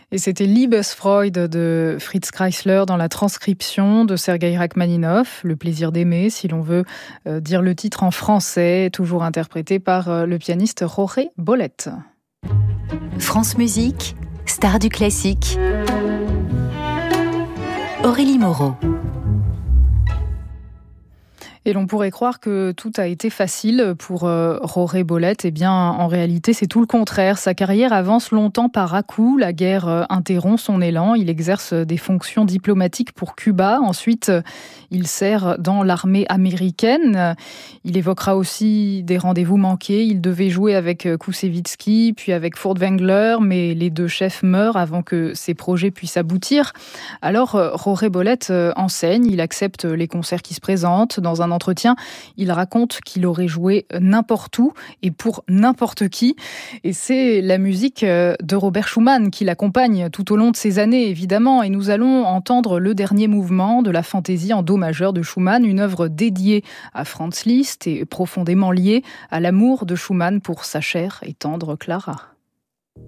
Et c'était Liebesfreude de Fritz Kreisler dans la transcription de Sergueï Rachmaninov, Le plaisir d'aimer, si l'on veut dire le titre en français, toujours interprété par le pianiste Jorge Bolet. France Musique, star du classique. Aurélie Moreau. Et l'on pourrait croire que tout a été facile pour Jorge Bolet. Eh bien, en réalité, c'est tout le contraire. Sa carrière avance longtemps par à-coups. La guerre interrompt son élan. Il exerce des fonctions diplomatiques pour Cuba. Ensuite, il sert dans l'armée américaine. Il évoquera aussi des rendez-vous manqués. Il devait jouer avec Koussevitzky, puis avec Furtwängler, mais les deux chefs meurent avant que ces projets puissent aboutir. Alors, Jorge Bolet enseigne. Il accepte les concerts qui se présentent. Dans un entretien, il raconte qu'il aurait joué n'importe où et pour n'importe qui. Et c'est la musique de Robert Schumann qui l'accompagne tout au long de ces années, évidemment. Et nous allons entendre le dernier mouvement de la fantaisie en do majeur de Schumann, une œuvre dédiée à Franz Liszt et profondément liée à l'amour de Schumann pour sa chère et tendre Clara.